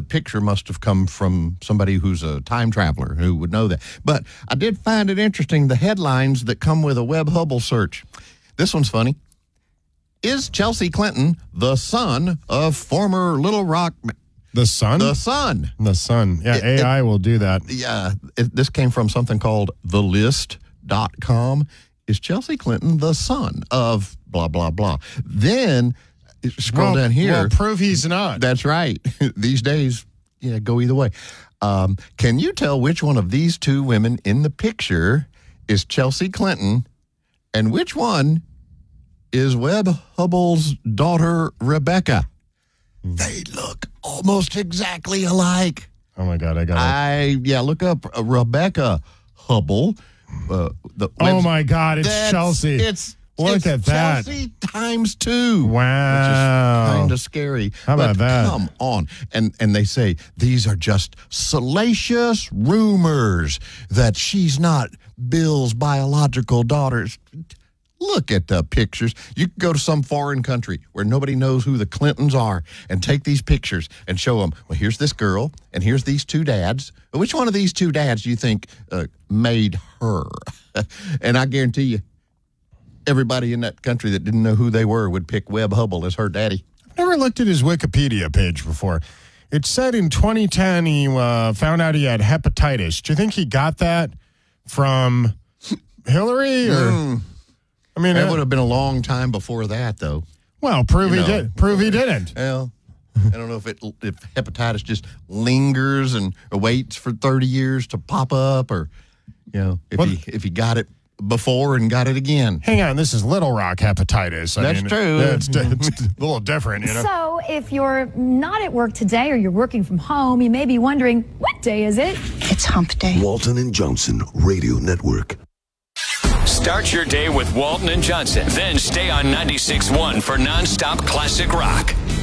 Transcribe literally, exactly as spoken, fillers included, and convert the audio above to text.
picture must have come from somebody who's a time traveler who would know that. But I did find it interesting, the headlines that come with a Web Hubble search. This one's funny. Is Chelsea Clinton the son of former Little Rock... The son? The son. The son. Yeah, it, A I it, will do that. Yeah, it, this came from something called the list dot com. Is Chelsea Clinton the son of blah, blah, blah? Then... Scroll well, down here. Well, prove he's not. That's right. These days, yeah, go either way. Um, can you tell which one of these two women in the picture is Chelsea Clinton and which one is Webb Hubble's daughter, Rebecca? They look almost exactly alike. Oh, my God. I got it. I, yeah, look up uh, Rebecca Hubble. Uh, the oh, my God. It's Chelsea. It's Look it's at that. Chelsea times two. Wow. Which is kind of scary. How about but that? Come on. And and they say these are just salacious rumors that she's not Bill's biological daughter. Look at the pictures. You can go to some foreign country where nobody knows who the Clintons are and take these pictures and show them, well, here's this girl and here's these two dads. Which one of these two dads do you think uh, made her? And I guarantee you, everybody in that country that didn't know who they were would pick Webb Hubble as her daddy. I've never looked at his Wikipedia page before. It said in twenty ten he uh, found out he had hepatitis. Do you think he got that from Hillary? Or mm. I mean, that uh, would have been a long time before that, though. Well, prove you he know. did. Prove he didn't. Well, I don't know if it if hepatitis just lingers and waits for thirty years to pop up, or you know, if what? he if he got it before and got it again. Hang on, this is Little Rock hepatitis. I That's mean, true. It's, it's a little different, you know. So if you're not at work today or you're working from home, you may be wondering, what day is it? It's hump day. Walton and Johnson Radio Network. Start your day with Walton and Johnson. Then stay on ninety-six point one for nonstop classic rock.